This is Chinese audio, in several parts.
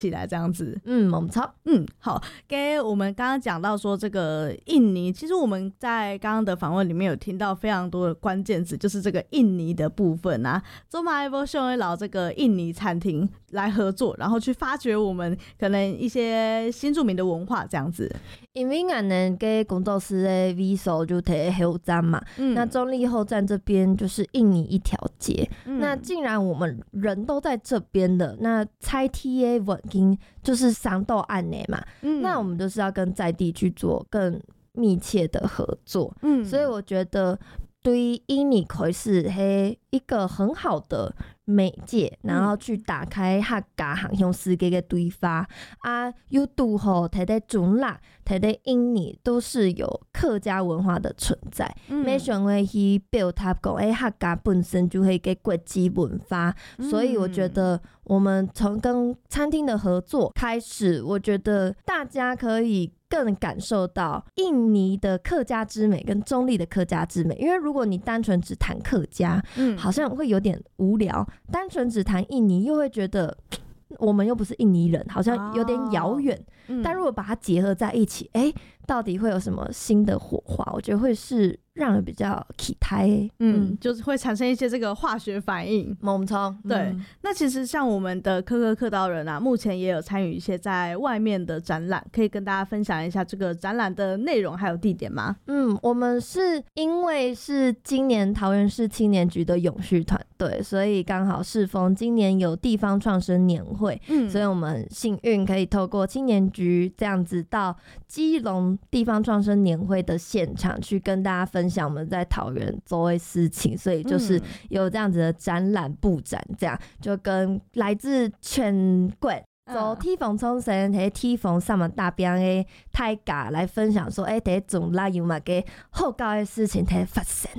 起来这样子。 没错。 好，给我们刚刚讲到说这个印尼，其实我们在刚刚的访问里面有听到非常多的关键字，就是这个印尼的部分啊。周马一波秀会老这个印尼餐厅来合作，然后去发掘我们可能一些新住民的文化这样子。 因为我们给工作室的 visa 就在后站嘛，那中立后站这边就是印尼一条街，那既然我们人都在这边的，那猜 TA 稳定就是商道案内嘛，那我们就是要跟在地去做更密切的合作，所以我觉得对印尼可以是一个很好的媒介，然后去打开客家航向世界的对话啊，又拄好睇在中辣，睇在印尼都是有客家文化的存在，没想会去 build up 讲客家本身就会给国际文化，所以我觉得我们从跟餐厅的合作开始，我觉得大家可以更感受到印尼的客家之美跟中立的客家之美，因为如果你单纯只谈客家，好像会有点无聊，单纯只谈印尼又会觉得我们又不是印尼人，好像有点遥远，但如果把它结合在一起，到底会有什么新的火花，我觉得会是让人比较期待， 就是会产生一些这个化学反应。 没错， 对。那其实像我们的客道人啊，目前也有参与一些在外面的展览，可以跟大家分享一下这个展览的内容还有地点吗？ 我们是因为是今年桃园市青年局的永续团队，所以刚好适逢今年有地方创生年会，所以我们幸运可以透过青年局这样子到基隆地方创生年会的现场去跟大家分享我们在桃园做的事情，所以就是有这样子的展览布展，这样就跟来自全国走地方创生和地方上面大边的大家来分享说，第一种哪有嘛个好搞的事情在发生。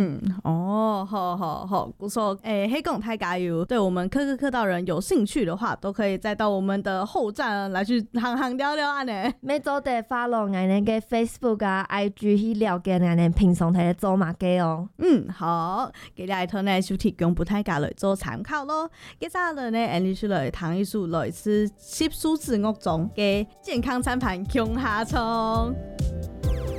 好，不错。黑共大家有对我们客道人有兴趣的话，都可以再到我们的后站来去行聊聊安呢。 每周得 follow 我们的 Facebook 啊 IG 去了解我们平常在做嘛个哦。 好，给大家呢就提供不太家来做参考咯。接下来呢，我们就来谈一术类似习俗子屋中嘅健康餐盘穷下冲。